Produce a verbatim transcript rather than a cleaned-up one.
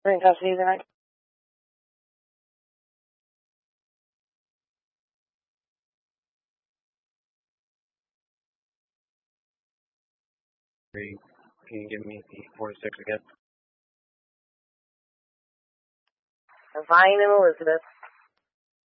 Bring custody tonight. Can you give me the forty-six again? Divine and Elizabeth.